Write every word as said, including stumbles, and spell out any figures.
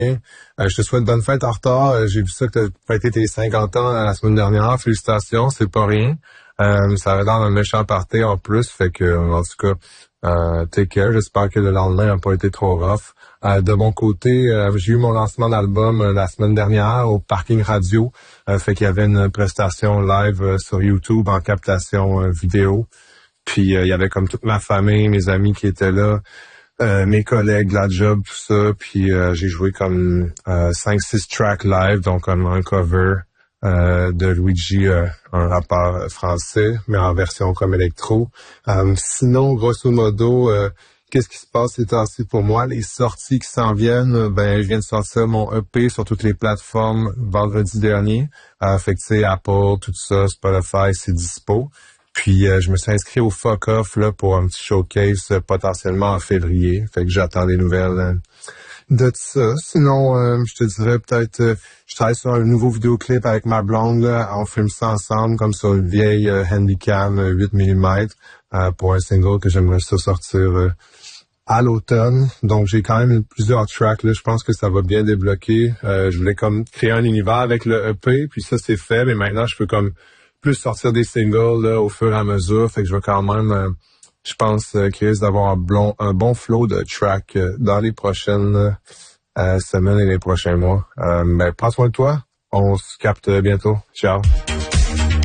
Euh, je te souhaite bonne fête en retard. Euh, J'ai vu ça que tu as fêté tes cinquante ans la semaine dernière. Félicitations, c'est pas rien. Euh, ça avait l'air d'un méchant party en plus, fait que en tout cas, euh, take care. J'espère que le lendemain n'a pas été trop rough. Euh, de mon côté, euh, j'ai eu mon lancement d'album euh, la semaine dernière au Parking Radio. Euh, fait qu'il y avait une prestation live euh, sur YouTube en captation euh, vidéo. Puis euh, il y avait comme toute ma famille, mes amis qui étaient là. Euh, mes collègues, la job, tout ça, puis euh, j'ai joué comme euh, cinq six tracks live, donc comme un cover euh, de Luigi, euh, un rappeur français, mais en version comme électro. Euh, sinon, grosso modo, euh, qu'est-ce qui se passe ces temps-ci pour moi? Les sorties qui s'en viennent, ben je viens de sortir mon E P sur toutes les plateformes vendredi dernier. Euh, fait que tu sais, Apple, tout ça, Spotify, c'est dispo. Puis euh, je me suis inscrit au Fuck Off là pour un petit showcase euh, potentiellement en février. Fait que j'attends des nouvelles euh, de tout ça. Sinon, euh, je te dirais peut-être euh, je travaille sur un nouveau vidéoclip avec ma blonde. Là. On filme ça ensemble comme sur une vieille euh, Handycam euh, huit millimètres euh, pour un single que j'aimerais ça sortir euh, à l'automne. Donc j'ai quand même plusieurs tracks là. Je pense que ça va bien débloquer. Euh, je voulais comme créer un univers avec le E P, puis ça c'est fait, mais maintenant je peux comme plus sortir des singles là, au fur et à mesure. Fait que je vais quand même, euh, je pense, euh, qu'il risque d'avoir un, blon, un bon flow de track euh, dans les prochaines euh, semaines et les prochains mois. Euh, ben, prends soin de toi. On se capte bientôt. Ciao.